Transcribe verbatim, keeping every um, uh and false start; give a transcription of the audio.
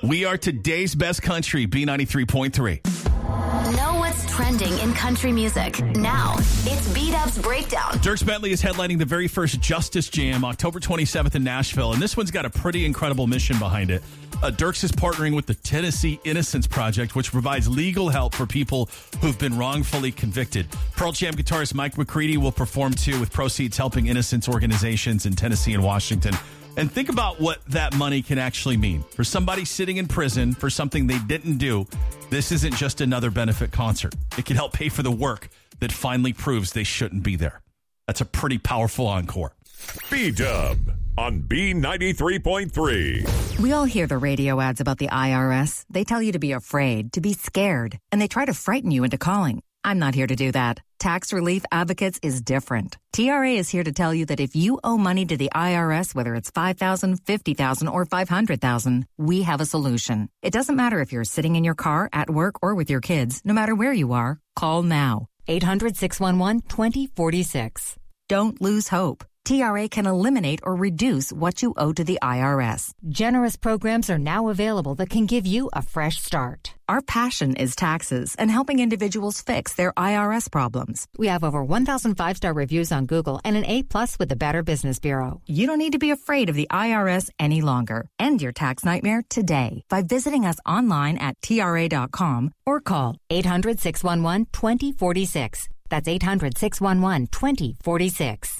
We are today's best country, B ninety-three point three. Know what's trending in country music. Now, it's B-Dub's Breakdown. Dierks Bentley is headlining the very first Justice Jam, October twenty-seventh in Nashville, and this one's got a pretty incredible mission behind it. Uh, Dierks is partnering with the Tennessee Innocence Project, which provides legal help for people who've been wrongfully convicted. Pearl Jam guitarist Mike McCready will perform too, with proceeds helping innocence organizations in Tennessee and Washington. And think about what that money can actually mean. For somebody sitting in prison for something they didn't do, this isn't just another benefit concert. It can help pay for the work that finally proves they shouldn't be there. That's a pretty powerful encore. B-Dub on B ninety-three point three. We all hear the radio ads about the I R S. They tell you to be afraid, to be scared, and they try to frighten you into calling. I'm not here to do that. Tax Relief Advocates is different. T R A is here to tell you that if you owe money to the I R S, whether it's five thousand dollars, fifty thousand dollars, or five hundred thousand dollars, we have a solution. It doesn't matter if you're sitting in your car, at work, or with your kids. No matter where you are, call now. eight hundred, six one one, two zero four six. Don't lose hope. T R A can eliminate or reduce what you owe to the I R S. Generous programs are now available that can give you a fresh start. Our passion is taxes and helping individuals fix their I R S problems. We have over one thousand five-star reviews on Google and an A plus with the Better Business Bureau. You don't need to be afraid of the I R S any longer. End your tax nightmare today by visiting us online at T R A dot com or call eight hundred, six one one, two zero four six. That's eight hundred, six one one, two zero four six.